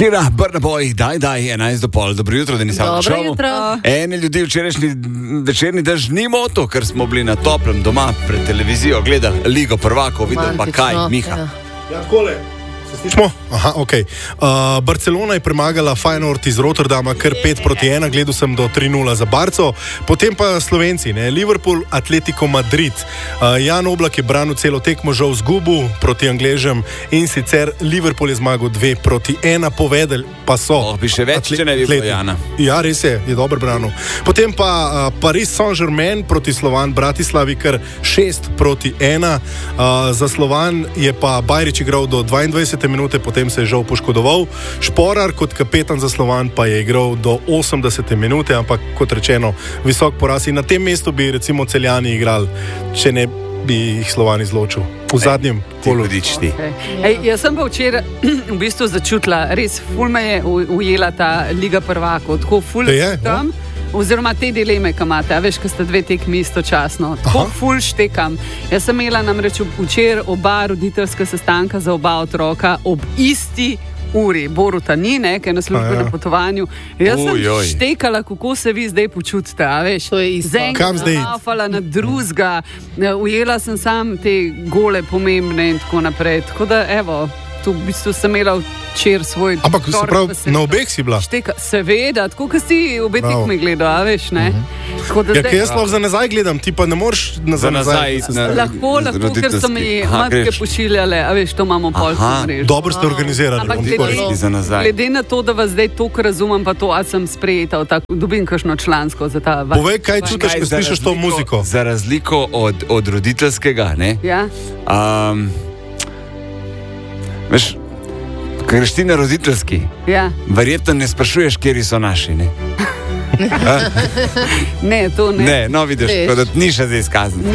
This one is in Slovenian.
Škira, Brnaboj, daj, 11:30, dobro jutro, da nisem Dobro šel. jutro. Ene ljudi včerajšnji večerni dež ni moto, ker smo bili na toplem doma pred televizijo, gledali Ligo prvakov, videli pa kaj, Miha. Ja, takole. Se slišimo? Aha, ok. Barcelona je premagala Feyenoord iz Rotterdama kar 5-1, gledal sem do 3-0 za Barco. Potem pa Slovenci, ne? Liverpool, Atletico Madrid. Jan Oblak je branil celo tekmo, žal zgubil proti Angležem in sicer Liverpool je zmagal 2-1, povedali pa so. Bi še več, če ne bi bilo Jana. Ja, res je dobro branil. Potem pa Paris Saint-Germain proti Slovan Bratislavi kar 6-1. Za Slovan je pa Bajrić igral do 22. minute, potem se je žal poškodoval. Šporar kot kapetan za Slovan pa je igral do 80. minute, ampak kot rečeno, visok poraz. In na tem mestu bi recimo Celjani igrali, če ne bi jih Slovan izločil. V zadnjem kolu. Jaz sem pa včeraj v bistvu začutila, res ful me je ujela ta Liga prvakov, tako ful tam. Oziroma te dileme, ki imate, veš, ko sta dve tekmi istočasno. Tako ful štekam. Jaz sem imela namreč včeraj oba roditeljska sestanka za oba otroka ob isti uri. Boruta ni, ker je na službenem potovanju. Jaz sem štekala, kako se vi zdaj počutite, veš. Kam zdaj? Zafala na drugega, ujela sem sam te gole pomembne in tako naprej. Tako da, evo, tu v bistvu sem imela včeraj svoj... Ampak se pravi, na obeh si bila? Seveda, tako kot si obe tekmi gledal, veš, ne? Ja, ker jaz lahko za nazaj gledam, ti pa ne moreš za nazaj. Lahko, ker so mi matke pošiljale, a veš, to imamo pol mrežo. Dobro ste organizirali. Ampak glede na to, da vas zdaj toliko razumem, pa to, a sem sprejeta, dobim kakšno člansko za ta vaš. Povej, kaj čutiš, ko slišiš to muziko? Za razliko od roditeljskega, ne? Ja. Veš, ko greš ti na roditeljski, verjetno ne sprašuješ, kjeri so naši, ne? Ne, to ne. Ne, no vidiš, kot da ni še zdaj izkazano.